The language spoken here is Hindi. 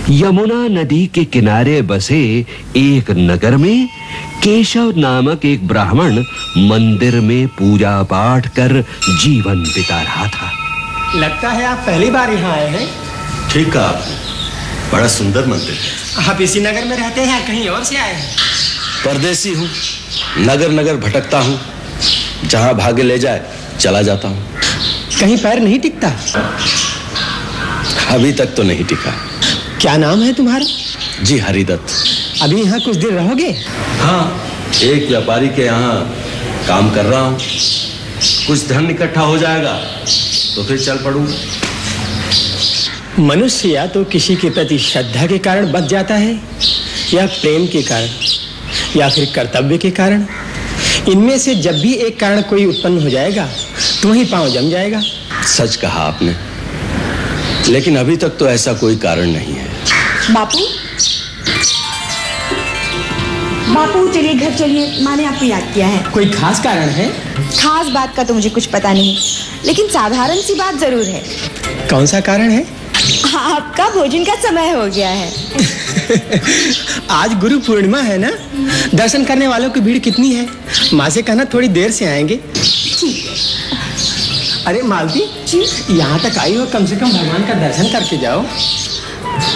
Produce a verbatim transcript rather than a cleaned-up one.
यमुना नदी के किनारे बसे एक नगर में केशव नामक एक ब्राह्मण मंदिर में पूजा पाठ कर जीवन बिता रहा था। लगता है आप पहली बार यहाँ आए हैं। ठीक कहा आपने, बड़ा सुंदर मंदिर है। आप इसी नगर में रहते हैं या कहीं और से आए हैं? परदेसी हूँ, नगर नगर भटकता हूँ, जहाँ भाग्य ले जाए चला जाता हूँ। कहीं पैर नहीं टिकता? अभी तक तो नहीं टिका। क्या नाम है तुम्हारा? जी हरिदत्त। अभी यहाँ कुछ दिन रहोगे? हाँ, एक व्यापारी के यहाँ काम कर रहा हूँ। कुछ धन इकट्ठा हो जाएगा तो फिर चल पड़ूंगा। मनुष्य या तो किसी के प्रति श्रद्धा के कारण बच जाता है, या प्रेम के कारण, या फिर कर्तव्य के कारण। इनमें से जब भी एक कारण कोई उत्पन्न हो जाएगा तो वही पांव जम जाएगा। सच कहा आपने, लेकिन अभी तक तो ऐसा कोई कारण नहीं है। बापू, बापू चलिए घर चलिए, माँ ने आपको याद किया है। कोई खास कारण है? खास बात का तो मुझे कुछ पता नहीं, लेकिन साधारण सी बात जरूर है। कौन सा कारण है? आपका भोजन का समय हो गया है। आज गुरु पूर्णिमा है ना, दर्शन करने वालों की भीड़ कितनी है। माँ से कहना थोड़ी देर से आएंगे। ठीक है। अरे मालती जी, यहाँ तक आई हो, कम से कम भगवान का दर्शन करके जाओ।